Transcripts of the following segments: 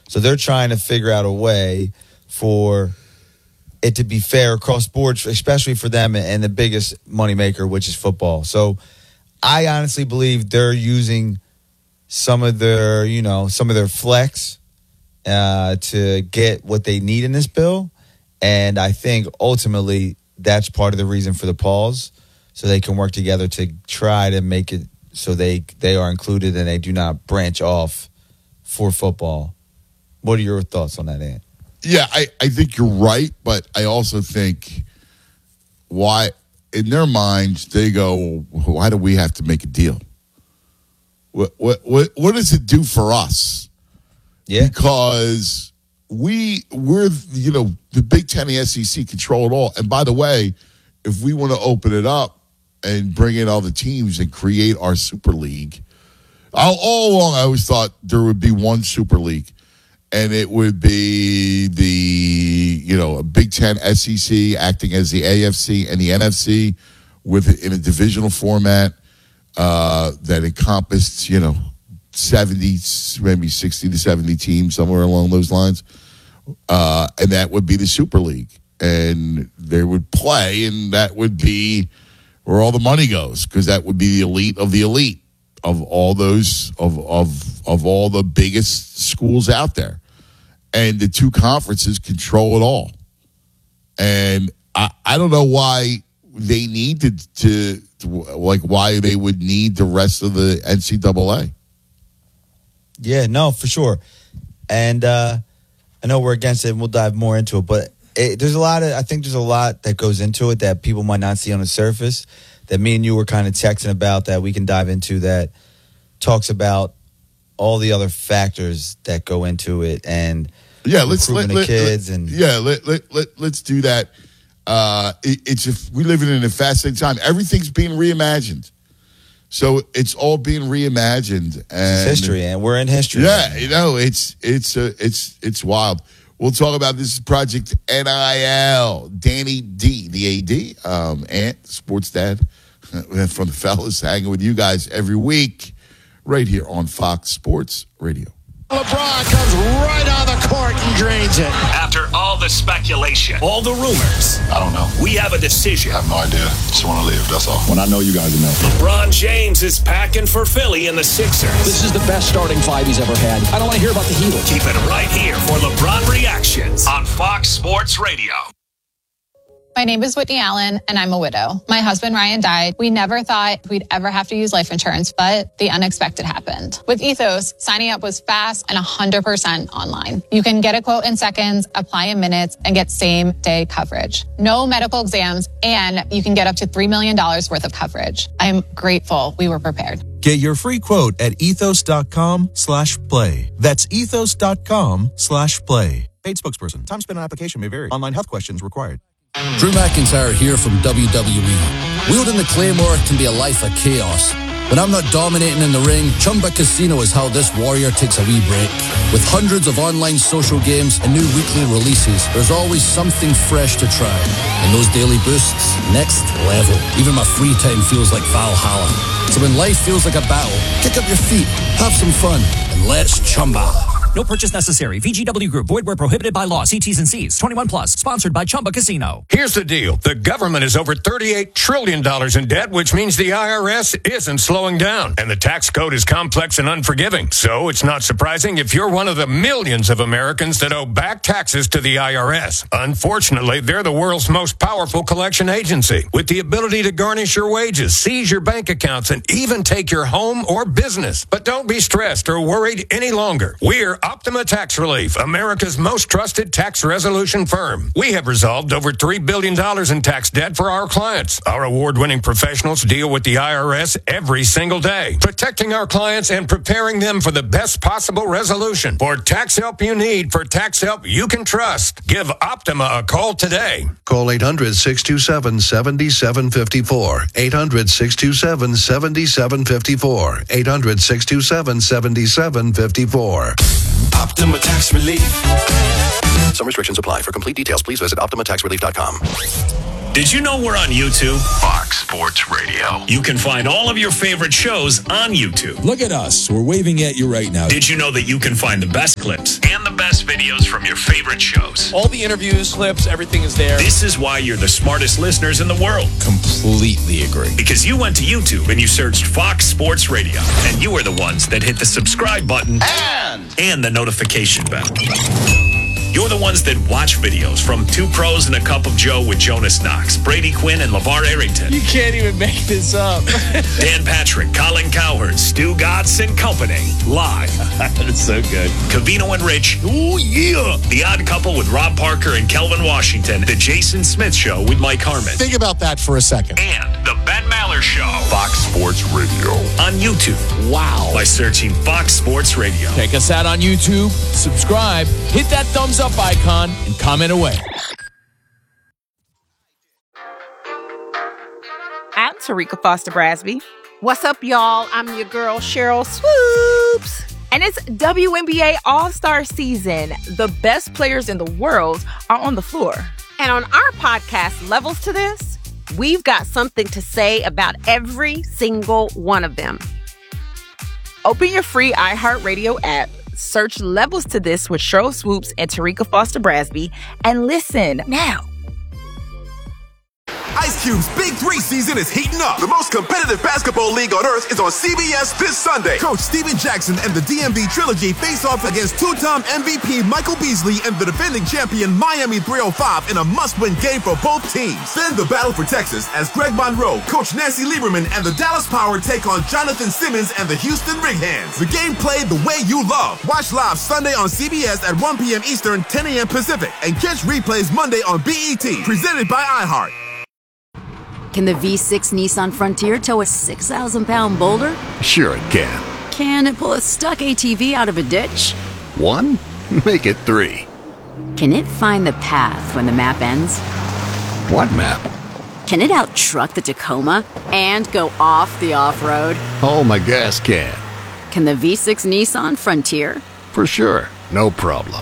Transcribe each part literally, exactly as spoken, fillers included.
So they're trying to figure out a way for it to be fair across board, especially for them and the biggest moneymaker, which is football. So I honestly believe they're using some of their, you know, some of their flex uh, to get what they need in this bill. And I think ultimately that's part of the reason for the pause, so they can work together to try to make it so they, they are included and they do not branch off for football. What are your thoughts on that, Ant? Yeah, I, I think you're right, but I also think why, in their minds, they go, why do we have to make a deal? What what what, what does it do for us? Yeah. Because we, we're, you know, the Big Ten and the S E C control it all. And by the way, if we want to open it up and bring in all the teams and create our Super League, all, all along I always thought there would be one Super League. And it would be the, you know, a Big Ten S E C acting as the A F C and the N F C with in a divisional format uh, that encompassed, you know, seventy, maybe sixty to seventy teams, somewhere along those lines. Uh, and that would be the Super League. And they would play, and that would be where all the money goes, because that would be the elite of the elite of all those, of of of all the biggest schools out there. And the two conferences control it all. And I, I don't know why they need to, to, to, like, why they would need the rest of the N C double A. Yeah, no, for sure. And uh, I know we're against it, and we'll dive more into it. But it, there's a lot of, I think there's a lot that goes into it that people might not see on the surface, that me and you were kind of texting about, that we can dive into, that talks about all the other factors that go into it, and yeah, let's let, the let, kids let, and yeah, let, let, let, let's do that. Uh, it, it's if we live in a fascinating time. Everything's being reimagined, so it's all being reimagined. And it's history, and we're in history. Yeah, you know, it's it's uh, it's it's wild. We'll talk about this project N I L. Danny D, the A D, um, Ant, sports dad from the fellas, hanging with you guys every week, right here on Fox Sports Radio. LeBron comes right on the court and drains it. After all the speculation, all the rumors, I don't know. we have a decision. I have no idea. Just want to live, that's all. When I know you guys know. LeBron James is packing for Philly and the Sixers. This is the best starting five he's ever had. I don't want to hear about the Heat. Keep it right here for LeBron Reactions on Fox Sports Radio. My name is Whitney Allen, and I'm a widow. My husband, Ryan, died. We never thought we'd ever have to use life insurance, but the unexpected happened. With Ethos, signing up was fast and one hundred percent online. You can get a quote in seconds, apply in minutes, and get same-day coverage. No medical exams, and you can get up to three million dollars worth of coverage. I'm grateful we were prepared. Get your free quote at ethos.com slash play. That's ethos.com slash play. Paid spokesperson. Time spent on application may vary. Online health questions required. Drew McIntyre here from W W E. Wielding the Claymore can be a life of chaos. When I'm not dominating in the ring, Chumba Casino is how this warrior takes a wee break. With hundreds of online social games and new weekly releases, there's always something fresh to try. And those daily boosts, next level. Even my free time feels like Valhalla. So when life feels like a battle, kick up your feet, have some fun, and let's Chumba. No purchase necessary. V G W Group. Void where prohibited by law. See T's and C's. twenty-one plus. Sponsored by Chumba Casino. Here's the deal. The government is over thirty-eight trillion dollars in debt, which means the I R S isn't slowing down. And the tax code is complex and unforgiving. So it's not surprising if you're one of the millions of Americans that owe back taxes to the I R S. Unfortunately, they're the world's most powerful collection agency, with the ability to garnish your wages, seize your bank accounts, and even take your home or business. But don't be stressed or worried any longer. We're Optima Tax Relief, America's most trusted tax resolution firm. We have resolved over three billion dollars in tax debt for our clients. Our award-winning professionals deal with the I R S every single day, protecting our clients and preparing them for the best possible resolution. For tax help you need, for tax help you can trust, give Optima a call today. Call eight hundred, six two seven, seven seven five four. eight hundred, six two seven, seven seven five four. eight hundred, six two seven, seven seven five four. Optima Tax Relief. Some restrictions apply. For complete details, please visit optima tax relief dot com. Did you know we're on YouTube? Fox Sports Radio. You can find all of your favorite shows on YouTube. Look at us. We're waving at you right now. Did you know that you can find the best clips and the best videos from your favorite shows? All the interviews, clips, everything is there. This is why you're the smartest listeners in the world. Completely agree. Because you went to YouTube and you searched Fox Sports Radio, and you are the ones that hit the subscribe button And and the notification bell. You're the ones that watch videos from Two Pros and a Cup of Joe with Jonas Knox, Brady Quinn, and LeVar Arrington. You can't even make this up. Dan Patrick, Colin Cowherd, Stu Gatz and Company. Live. That's so good. Covino and Rich. Ooh, yeah. The Odd Couple with Rob Parker and Kelvin Washington. The Jason Smith Show with Mike Harmon. think about that for a second. And The Ben Maller Show. Fox Sports Radio. On YouTube. Wow. By searching Fox Sports Radio. Check us out on YouTube. Subscribe. Hit that thumbs up icon and comment away. I'm Tarika Foster Brasby. What's up, y'all? I'm your girl, Cheryl Swoops. And it's W N B A All-Star Season. The best players in the world are on the floor. And on our podcast, Levels to This, we've got something to say about every single one of them. Open your free iHeartRadio app, search Levels to This with Cheryl Swoops and Tarika Foster Brasby, and listen now. Ice Cube's Big Three season is heating up. The most competitive basketball league on earth is on C B S this Sunday. Coach Steven Jackson and the D M V Trilogy face off against two-time M V P Michael Beasley and the defending champion Miami three oh five in a must-win game for both teams. Then the battle for Texas as Greg Monroe, Coach Nancy Lieberman, and the Dallas Power take on Jonathan Simmons and the Houston Rig Hands. The game played the way you love. Watch live Sunday on C B S at one p.m. Eastern, ten a.m. Pacific, and catch replays Monday on B E T, presented by iHeart. Can the V six Nissan Frontier tow a six thousand pound boulder? Sure it can. Can it pull a stuck A T V out of a ditch? One? Make it three. Can it find the path when the map ends? What map? Can it out-truck the Tacoma and go off the off-road? Oh, my gas can. Can the V six Nissan Frontier? For sure. No problem.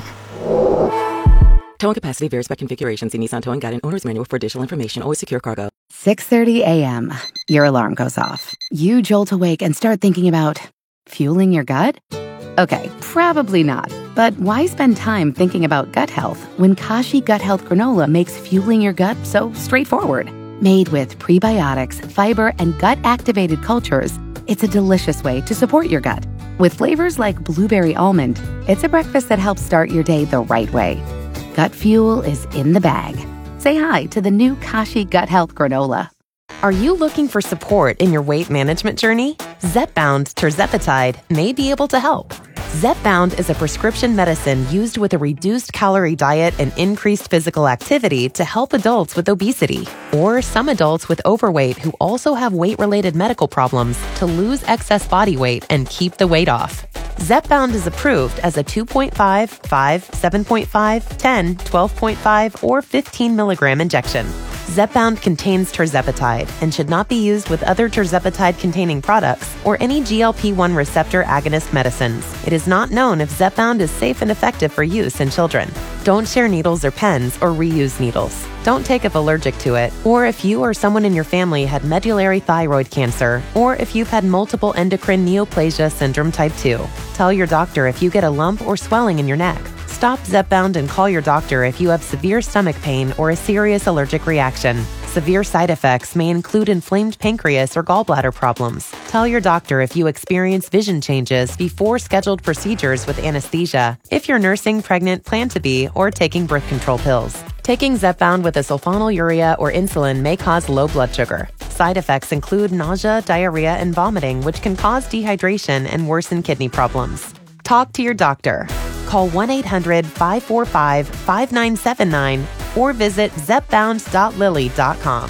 Towing capacity varies by configuration. See Nissan Towing Guide and Owner's Manual for additional information. Always secure cargo. six thirty a.m. Your alarm goes off. You jolt awake and start thinking about fueling your gut? Okay, probably not. But why spend time thinking about gut health when Kashi Gut Health Granola makes fueling your gut so straightforward? Made with prebiotics, fiber, and gut-activated cultures, it's a delicious way to support your gut. With flavors like blueberry almond, it's a breakfast that helps start your day the right way. Gut fuel is in the bag. Say hi to the new Kashi Gut Health Granola. Are you looking for support in your weight management journey? Zepbound Tirzepatide may be able to help. Zepbound is a prescription medicine used with a reduced calorie diet and increased physical activity to help adults with obesity or some adults with overweight who also have weight-related medical problems to lose excess body weight and keep the weight off. Zepbound is approved as a two point five, five, seven point five, ten, twelve point five, or fifteen milligram injection. Zepbound contains tirzepatide and should not be used with other tirzepatide-containing products or any G L P one receptor agonist medicines. It is not known if Zepbound is safe and effective for use in children. Don't share needles or pens or reuse needles. Don't take if allergic to it, or if you or someone in your family had medullary thyroid cancer, or if you've had multiple endocrine neoplasia syndrome type two. Tell your doctor if you get a lump or swelling in your neck. Stop Zepbound and call your doctor if you have severe stomach pain or a serious allergic reaction. Severe side effects may include inflamed pancreas or gallbladder problems. Tell your doctor if you experience vision changes before scheduled procedures with anesthesia, if you're nursing, pregnant, plan to be, or taking birth control pills. Taking Zepbound with a sulfonylurea or insulin may cause low blood sugar. Side effects include nausea, diarrhea, and vomiting, which can cause dehydration and worsen kidney problems. Talk to your doctor. Call one eight hundred, five four five, five nine seven nine or visit zepbound dot lilly dot com.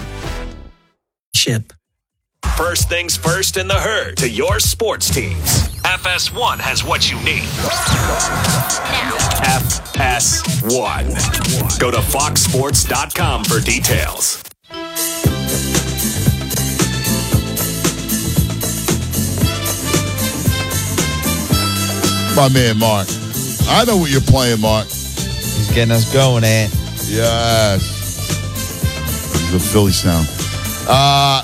Ship. First things first in the herd to your sports teams. F S one has what you need. F S one. Go to fox sports dot com for details. My man, Mark. I know what you're playing, Mark. He's getting us going, Ant. Yes. the Philly sound. Uh,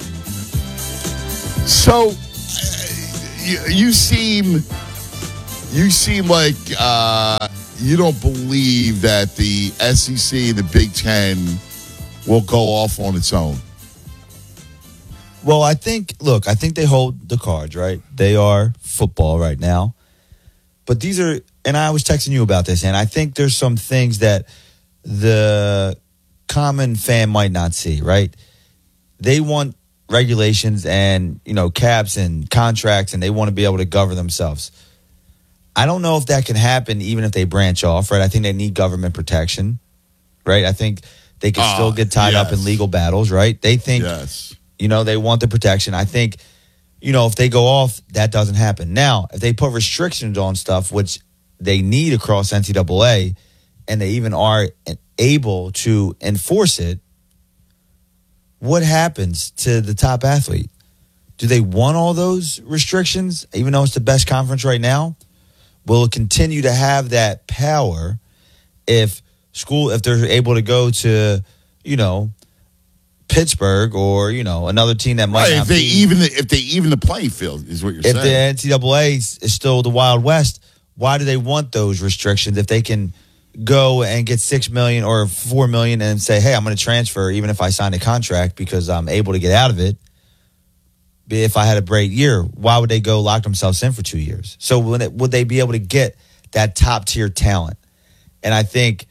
so you, you seem you seem like uh, you don't believe that the S E C and the Big Ten will go off on its own. Well, I think, look, I think they hold the cards, right? They are football right now. But these are, and I was texting you about this, and I think there's some things that the common fan might not see, right? They want regulations and, you know, caps and contracts, and they want to be able to govern themselves. I don't know if that can happen even if they branch off, right? I think they need government protection, right? I think they can uh, still get tied yes. up in legal battles, right? They think, yes. you know, they want the protection. I think, you know, if they go off, that doesn't happen. Now, if they put restrictions on stuff, which they need across N C double A, and they even are able to enforce it, what happens to the top athlete? Do they want all those restrictions, even though it's the best conference right now? Will it continue to have that power if school, if they're able to go to, you know, Pittsburgh or, you know, another team that might right, not if they be, even if they even the playing field is what you're if saying. If the N C double A is still the Wild West, why do they want those restrictions if they can go and get six million or four million and say, hey, I'm going to transfer even if I sign a contract because I'm able to get out of it? If I had a great year, why would they go lock themselves in for two years? So when it, would they be able to get that top tier talent? And I think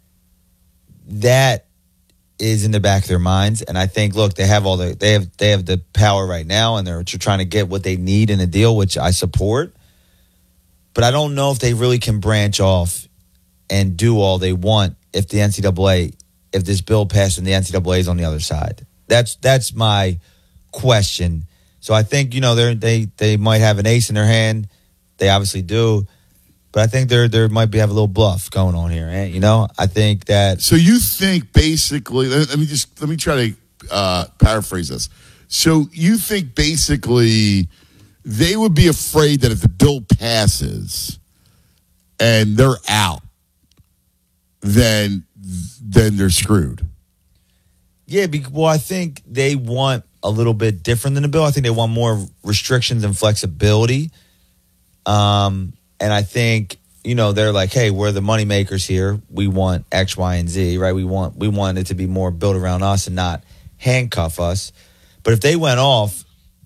that is in the back of their minds. And I think, look, they have all the they have they have the power right now, and they're trying to get what they need in a deal, which I support. But I don't know if they really can branch off and do all they want if the N C double A, if this bill passed and the N C double A is on the other side. That's that's my question. So I think, you know, they they they might have an ace in their hand. They obviously do. But I think there there might be have a little bluff going on here. Eh? You know, I think that. So you think basically, let, let me just, let me try to uh, paraphrase this. So you think basically they would be afraid that if the bill passes and they're out, then then they're screwed. Yeah, because, well, I think they want a little bit different than the bill. I think they want more restrictions and flexibility. Um, and I think, you know, they're like, hey, we're the money makers here. We want X, Y, and Z, right? We want we want it to be more built around us and not handcuff us. But if they went off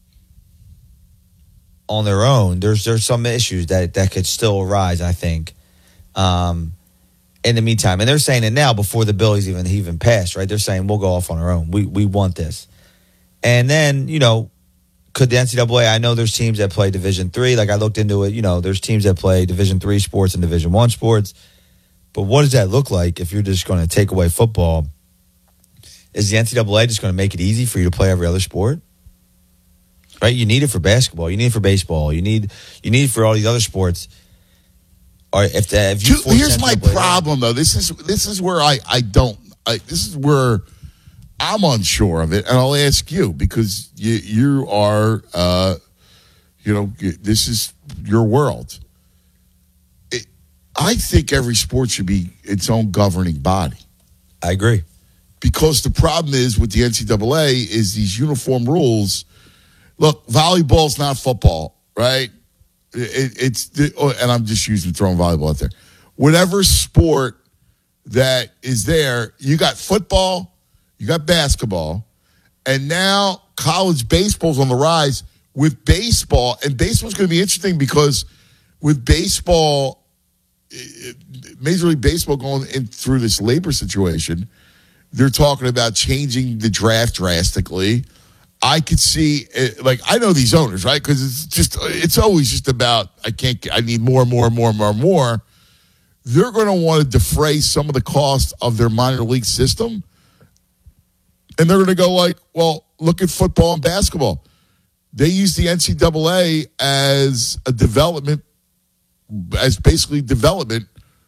on their own, there's there's some issues that, that could still arise, I think, um, in the meantime. And they're saying it now before the bill is even even passed, right? They're saying we'll go off on our own. We we want this. And then, you know, could the N C double A, I know there's teams that play Division three. Like I looked into it, you know, there's teams that play Division three sports and Division one sports. But what does that look like if you're just going to take away football? Is the N C double A just going to make it easy for you to play every other sport? Right? You need it for basketball. You need it for baseball. You need you need it for all these other sports. Or if, the, if you Dude, here's my problem, though. This is this is where I, I don't I, this is where I'm unsure of it, and I'll ask you because you you are, uh, you know, this is your world. It, I think every sport should be its own governing body. I agree. Because the problem is with the N C double A is these uniform rules. Look, volleyball's not football, right? It, it's the, and I'm just using throwing volleyball out there. Whatever sport that is there, you got football. You got basketball, and now college baseball's on the rise with baseball. And baseball's going to be interesting because with baseball, Major League Baseball going in through this labor situation, they're talking about changing the draft drastically. I could see, like, I know these owners, right? Because it's just, it's always just about, I can't, I need more, more, more, more, more. They're going to want to defray some of the cost of their minor league system. And they're going to go like, well, look at football and basketball. They use the N C double A as a development, as basically development.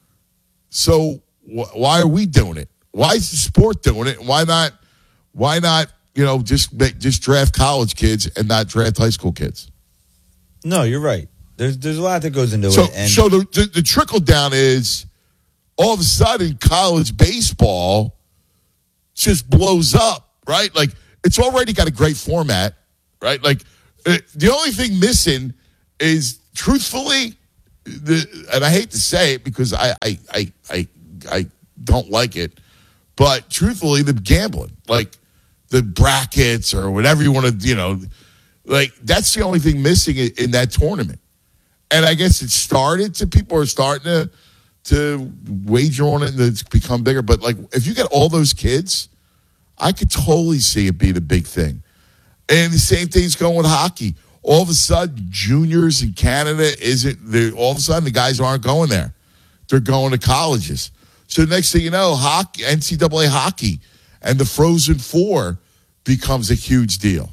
So wh- why are we doing it? Why is the sport doing it? Why not? Why not? You know, just make, just draft college kids and not draft high school kids. No, you're right. There's there's a lot that goes into so, it. And so the, the the trickle down is all of a sudden college baseball just blows up right? Like, it's already got a great format, right? Like, uh, the only thing missing is, truthfully, the and I hate to say it because I I I I, I don't like it, but truthfully, the gambling, like the brackets or whatever you want to, you know, like that's the only thing missing in, in that tournament. And I guess it started to people are starting to to wager on it and it's become bigger. But like, if you get all those kids, I could totally see it being a big thing. And the same thing's going with hockey. All of a sudden, juniors in Canada isn't. All of a sudden, the guys aren't going there; they're going to colleges. So the next thing you know, hockey, N C double A hockey, and the Frozen Four becomes a huge deal.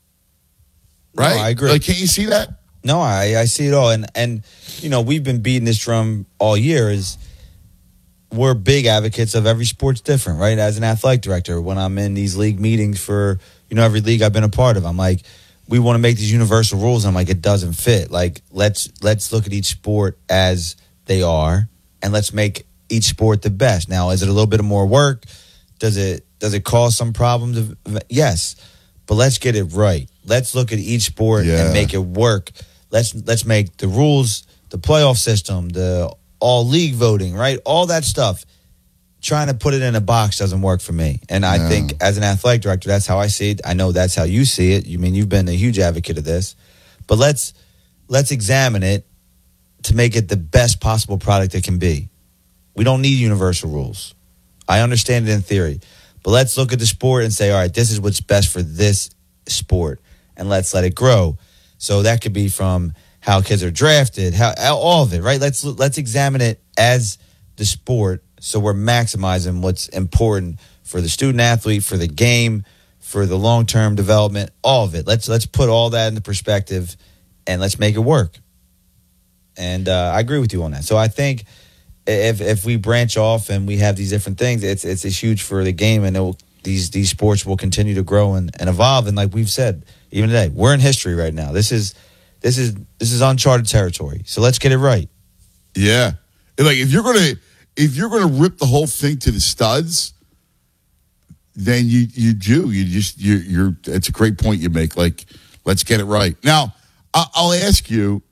Right? No, I agree. Like, can't you see that? No, I, I see it all. And, and, you know, we've been beating this drum all year is we're big advocates of every sport's different, right? As an athletic director, when I'm in these league meetings for, you know, every league I've been a part of, I'm like, we want to make these universal rules. I'm like, it doesn't fit. Like, let's let's look at each sport as they are, and let's make each sport the best. Now, is it a little bit more work? Does it does it cause some problems? Yes, but let's get it right. Let's look at each sport Yeah. and make it work. Let's let's make the rules, the playoff system, the all league voting, right? All that stuff. Trying to put it in a box doesn't work for me. And I No. think as an athletic director, that's how I see it. I know that's how you see it. You mean you've been a huge advocate of this. But let's let's examine it to make it the best possible product it can be. We don't need universal rules. I understand it in theory. But let's look at the sport and say, all right, this is what's best for this sport. And let's let it grow. So that could be from how kids are drafted, how all of it, right? Let's let's examine it as the sport. So we're maximizing what's important for the student athlete, for the game, for the long-term development, all of it. Let's let's put all that into perspective and let's make it work. And uh, I agree with you on that. So I think if if we branch off and we have these different things, it's it's, it's huge for the game, and it will, these these sports will continue to grow and, and evolve. And like we've said, even today, we're in history right now. This is this is this is uncharted territory. So let's get it right. Yeah, and like if you're gonna. If you're going to rip the whole thing to the studs, then you you do. You just you you're. It's a great point you make. Like, let's get it right. Now, I'll ask you: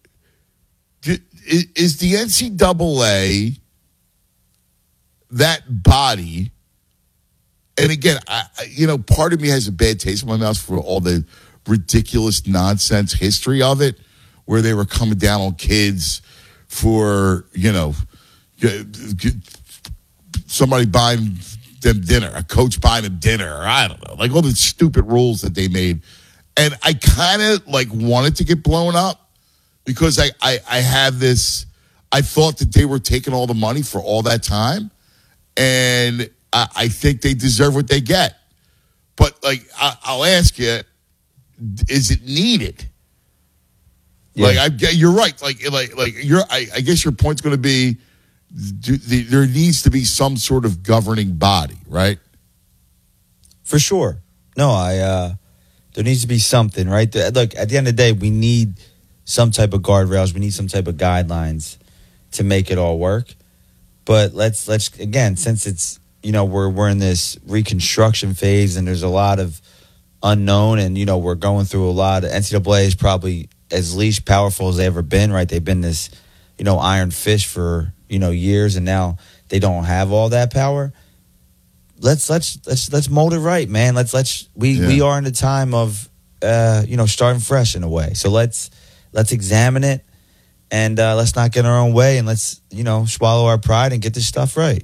is the N C double A that body? And again, I, you know, part of me has a bad taste in my mouth for all the ridiculous nonsense history of it, where they were coming down on kids for you know. Somebody buying them dinner, a coach buying them dinner, or I don't know, like all the stupid rules that they made. And I kind of like wanted to get blown up because I, I, I have this, I thought that they were taking all the money for all that time. And I, I think they deserve what they get. But like, I, I'll ask you, is it needed? Yeah. Like, I, you're right. Like, like, like you're, I, I guess your point's going to be, Do, the, there needs to be some sort of governing body, right? For sure. No, I. Uh, there needs to be something, right? The, look, at the end of the day, we need some type of guardrails. We need some type of guidelines to make it all work. But let's let's again, since it's you know we're we're in this reconstruction phase, and there's a lot of unknown, and you know we're going through a lot. Of, N C double A is probably as least powerful as they ever been, right? They've been this you know iron fist for. you know, years, and now they don't have all that power. Let's let's let's let's mold it right, man. Let's let's we Yeah. we are in a time of uh, you know, starting fresh in a way. So let's let's examine it and uh, let's not get in our own way, and let's, you know, swallow our pride and get this stuff right.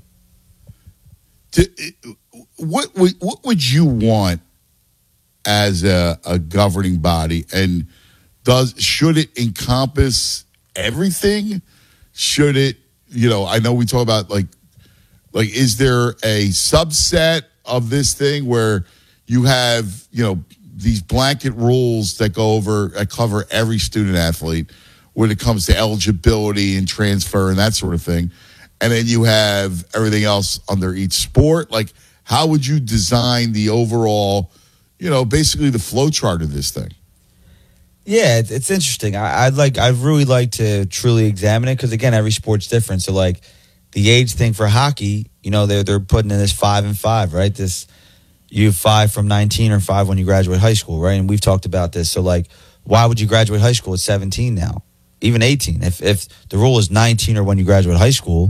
What would what would you want as a, a governing body, and does should it encompass everything? Should it You know, I know we talk about like, like, is there a subset of this thing where you have, you know, these blanket rules that go over, that cover every student athlete when it comes to eligibility and transfer and that sort of thing, and then you have everything else under each sport? Like, how would you design the overall, you know, basically the flow chart of this thing? Yeah, it's, it's interesting. I, I'd like, I'd really like to truly examine it because, again, every sport's different. So, like, the age thing for hockey, you know, they're they're putting in this five and five, right? This you have five from nineteen or five when you graduate high school, right? And we've talked about this. So, like, why would you graduate high school at seventeen now? Even eighteen. If if the rule is nineteen or when you graduate high school,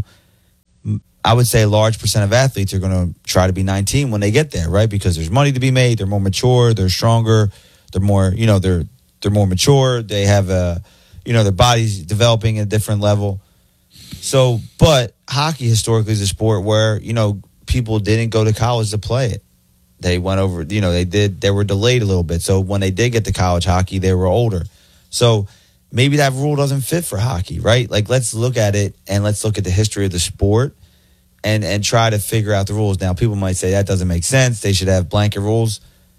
I would say a large percent of athletes are going to try to be nineteen when they get there, right? Because there's money to be made. They're more mature. They're stronger. They're more, you know, they're they're more mature. They have a, you know, their body's developing at a different level. So, but hockey historically is a sport where, you know, people didn't go to college to play it. They went over, you know, they did, they were delayed a little bit. So when they did get to college hockey, they were older. So maybe that rule doesn't fit for hockey, right? Like, let's look at it and let's look at the history of the sport and, and try to figure out the rules. Now, people might say that doesn't make sense. They should have blanket rules.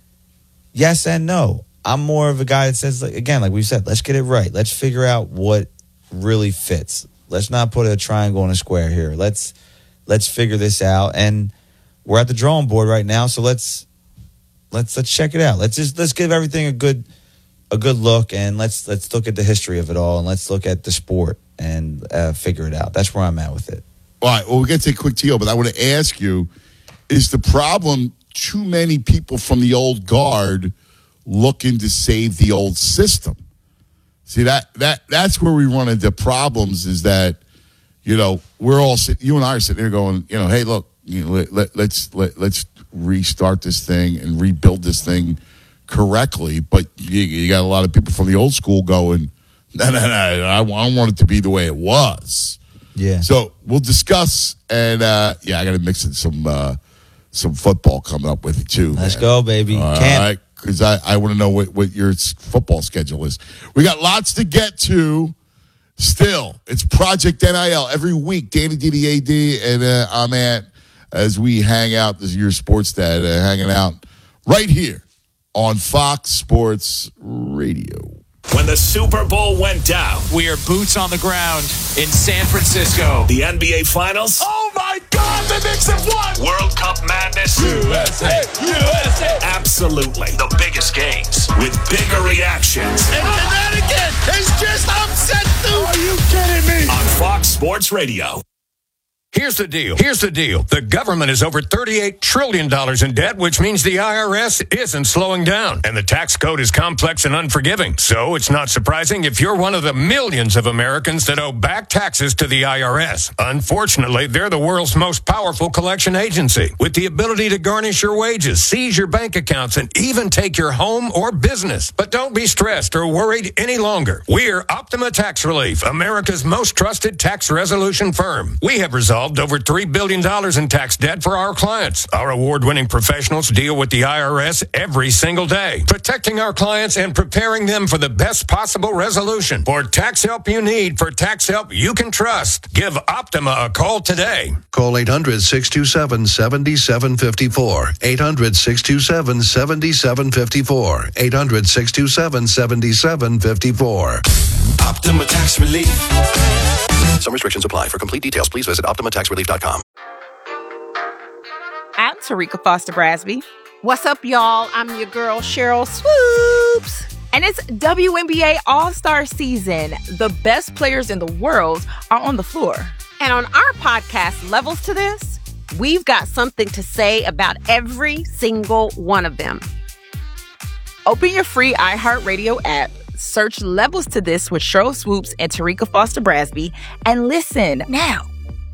Yes and no. I'm more of a guy that says, like, again, like we said, let's get it right. Let's figure out what really fits. Let's not put a triangle and a square here. Let's let's figure this out. And we're at the drawing board right now, so let's let's let's check it out. Let's just let's give everything a good a good look, and let's let's look at the history of it all, and let's look at the sport and uh, figure it out. That's where I'm at with it. All right. Well, we're gonna take a quick deal, but I want to ask you: is the problem too many people from the old guard looking to save the old system? See, that that that's where we run into problems. Is that, you know, we're all sitting, you and I are sitting there going, you know, hey, look, you know, let, let, let's let, let's restart this thing and rebuild this thing correctly. But you, you got a lot of people from the old school going, no, no, no, I, I want it to be the way it was. Yeah. So we'll discuss, and uh, yeah, I got to mix in some uh, some football coming up with it too. Let's man. go, baby. All Can't. right. Because I, I want to know what, what your football schedule is. We got lots to get to still. It's Project N I L every week. Danny D D A D and uh, I'm at, as we hang out, this is your sports dad, uh, hanging out right here on Fox Sports Radio. When the Super Bowl went down, We are boots on the ground in San Francisco. the N B A Finals, Oh my God, the Knicks have won! World Cup madness, U S A, U S A! absolutely the biggest games with bigger reactions And Connecticut is just upset through! Are you kidding me? on Fox Sports Radio. Here's the deal. Here's the deal. The government is over thirty-eight trillion dollars in debt, which means the I R S isn't slowing down. And the tax code is complex and unforgiving. So it's not surprising if you're one of the millions of Americans that owe back taxes to the I R S. Unfortunately, they're the world's most powerful collection agency with the ability to garnish your wages, seize your bank accounts, and even take your home or business. But don't be stressed or worried any longer. We're Optima Tax Relief, America's most trusted tax resolution firm. We have resolved over three billion dollars in tax debt for our clients. Our award-winning professionals deal with the I R S every single day, protecting our clients and preparing them for the best possible resolution. For tax help you need, for tax help you can trust, give Optima a call today. Call eight hundred, six two seven, seven seven five four. eight hundred, six two seven, seven seven five four. eight hundred, six two seven, seven seven five four. Optima Tax Relief. Some restrictions apply. For complete details, please visit optima tax relief dot com. I'm Tarika Foster Brasby. What's up, y'all? I'm your girl, Cheryl Swoops. And it's W N B A All-Star Season. The best players in the world are on the floor. And on our podcast, Levels to This, we've got something to say about every single one of them. Open your free iHeartRadio app, search Levels to This with Cheryl Swoops and Tarika Foster Brasby, and listen now.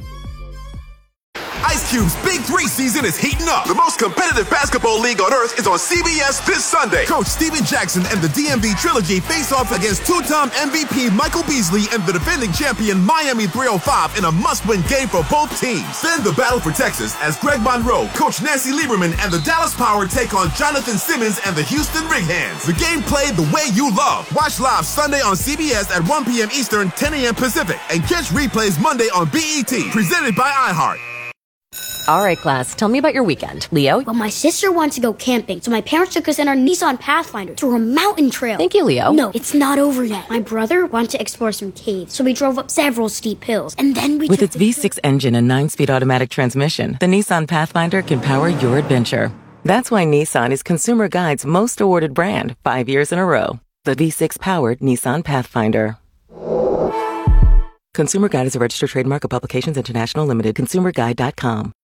Ice Cube's Big Three season is heating up. The most competitive basketball league on earth is on C B S this Sunday. Coach Steven Jackson and the D M V Trilogy face off against two-time M V P Michael Beasley and the defending champion Miami three oh five in a must-win game for both teams. Then the battle for Texas as Greg Monroe, Coach Nancy Lieberman, and the Dallas Power take on Jonathan Simmons and the Houston Rig Hands. The game played the way you love. Watch live Sunday on C B S at one p.m. Eastern, ten a.m. Pacific, and catch replays Monday on B E T. Presented by iHeart. All right, class, tell me about your weekend. Leo? Well, my sister wants to go camping, so my parents took us in our Nissan Pathfinder to a mountain trail. Thank you, Leo. No, it's not over yet. My brother wanted to explore some caves, so we drove up several steep hills, and then we With took its V six engine and nine-speed automatic transmission, the Nissan Pathfinder can power your adventure. That's why Nissan is Consumer Guide's most awarded brand, five years in a row. The V six-powered Nissan Pathfinder. Consumer Guide is a registered trademark of Publications International Limited, consumer guide dot com.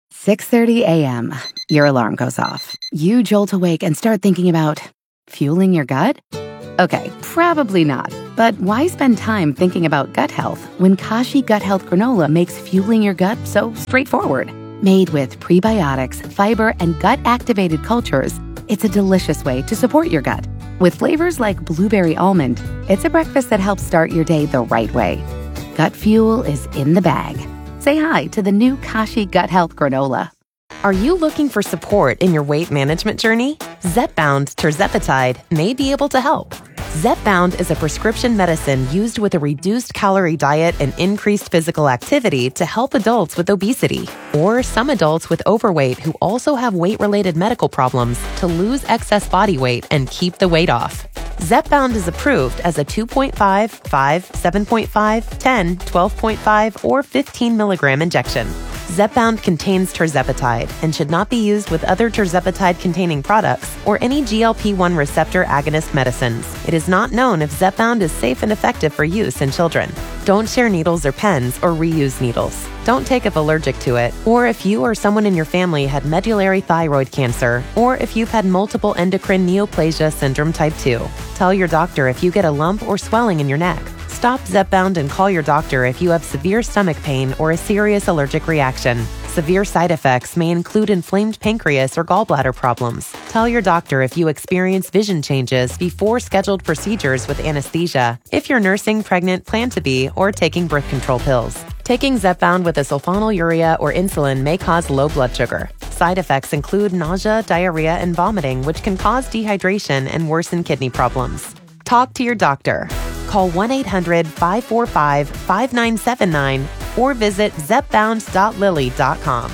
six thirty a.m. Your alarm goes off. You jolt awake and start thinking about fueling your gut? Okay, probably not. But why spend time thinking about gut health when Kashi Gut Health Granola makes fueling your gut so straightforward? Made with prebiotics, fiber, and gut-activated cultures, it's a delicious way to support your gut. With flavors like blueberry almond, it's a breakfast that helps start your day the right way. Gut fuel is in the bag. Say hi to the new Kashi Gut Health Granola. Are you looking for support in your weight management journey? Zepbound tirzepatide may be able to help. Zepbound is a prescription medicine used with a reduced calorie diet and increased physical activity to help adults with obesity or some adults with overweight who also have weight-related medical problems to lose excess body weight and keep the weight off. Zepbound is approved as a two point five, five, seven point five, ten, twelve point five, or fifteen milligram injection. Zepbound contains tirzepatide and should not be used with other tirzepatide-containing products or any G L P one receptor agonist medicines. It is not known if Zepbound is safe and effective for use in children. Don't share needles or pens or reuse needles. Don't take if allergic to it, or if you or someone in your family had medullary thyroid cancer, or if you've had multiple endocrine neoplasia syndrome type two. Tell your doctor if you get a lump or swelling in your neck. Stop Zepbound and call your doctor if you have severe stomach pain or a serious allergic reaction. Severe side effects may include inflamed pancreas or gallbladder problems. Tell your doctor if you experience vision changes before scheduled procedures with anesthesia, if you're nursing, pregnant, plan to be, or taking birth control pills. Taking Zepbound with a sulfonylurea or insulin may cause low blood sugar. Side effects include nausea, diarrhea, and vomiting, which can cause dehydration and worsen kidney problems. Talk to your doctor. Call one eight hundred, five four five, five nine seven nine or visit zepbound dot lilly dot com.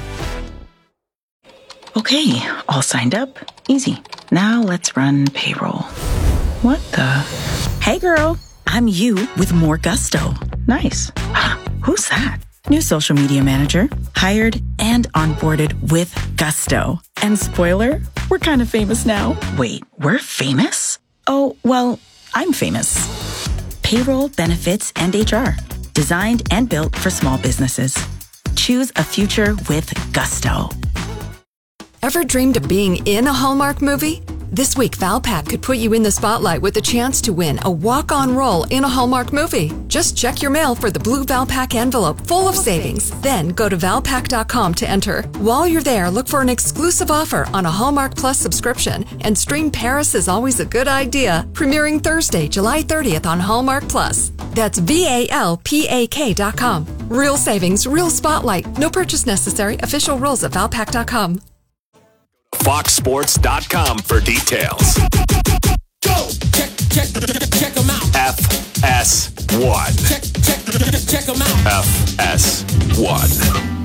Okay, all signed up. Easy. Now let's run payroll. What the? Hey girl, I'm you with more gusto. Nice. Who's that? New social media manager, hired and onboarded with gusto. And spoiler, we're kind of famous now. Wait, we're famous? Oh, well, I'm famous. Payroll, benefits, and H R. Designed and built for small businesses. Choose a future with gusto. Ever dreamed of being in a Hallmark movie? This week, Valpak could put you in the spotlight with a chance to win a walk-on role in a Hallmark movie. Just check your mail for the blue Valpak envelope full of savings. Then go to valpak dot com to enter. While you're there, look for an exclusive offer on a Hallmark Plus subscription and stream Paris is Always a Good Idea, premiering Thursday, July thirtieth on Hallmark Plus. That's V A L P A K dot com. Real savings, real spotlight. No purchase necessary. Official rules at valpak dot com. fox sports dot com for details. Go! Check, check, check them out. F S one. Check, check, check them out. F S one.